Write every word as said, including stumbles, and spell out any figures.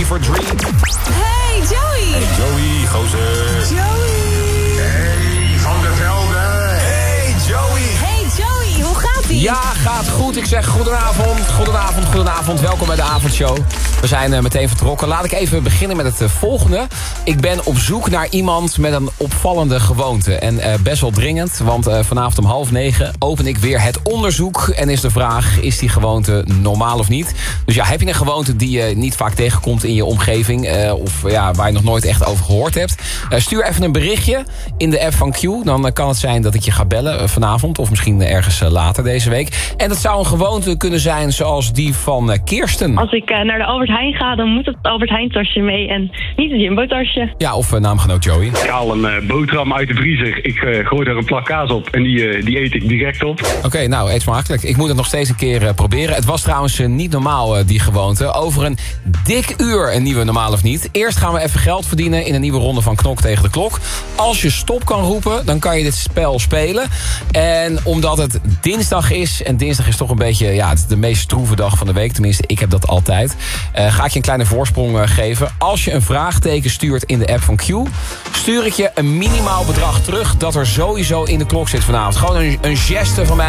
for Dream. Hey, Joey. Hey, Joey, gozer. Joey. Hey, Van der Velde. Hey, Joey. Hey, Joey. Hoe gaat ie? Ja, gaat goed. Ik zeg goedenavond, goedenavond, goedenavond. Welkom bij de avondshow. We zijn uh, meteen vertrokken. Laat ik even beginnen met het uh, volgende. Ik ben op zoek naar iemand met een opvallende gewoonte. En uh, best wel dringend, want uh, vanavond om half negen open ik weer het onderzoek. En is de vraag, is die gewoonte normaal of niet? Dus ja, heb je een gewoonte die je niet vaak tegenkomt in je omgeving? Uh, of ja, waar je nog nooit echt over gehoord hebt? Uh, stuur even een berichtje in de app van Q. Dan uh, kan het zijn dat ik je ga bellen uh, vanavond. Of misschien uh, ergens uh, later deze week. En dat zou een gewoonte kunnen zijn zoals die van uh, Kirsten. Als ik uh, naar de Albert Heijn ga, dan moet het Albert Heijn tasje mee en niet het Jumbo tasje. Ja, of uh, naamgenoot Joey. Ik haal een uh, boterham uit de vriezer. Ik uh, gooi daar een plak kaas op en die, uh, die eet ik direct op. Oké, okay, nou, eet smakelijk. Ik moet het nog steeds een keer uh, proberen. Het was trouwens uh, niet normaal, uh, die gewoonte. Over een dik uur een nieuwe normaal of niet. Eerst gaan we even geld verdienen in een nieuwe ronde van Knok tegen de Klok. Als je stop kan roepen, dan kan je dit spel spelen. En omdat het dinsdag is, en dinsdag is toch een beetje ja, het is de meest stroeve dag van de week. Tenminste, ik heb dat altijd. Uh, ga ik je een kleine voorsprong uh, geven. Als je een vraagteken stuurt in de app van Q, stuur ik je een minimaal bedrag terug dat er sowieso in de klok zit vanavond. Gewoon een, een geste van mij.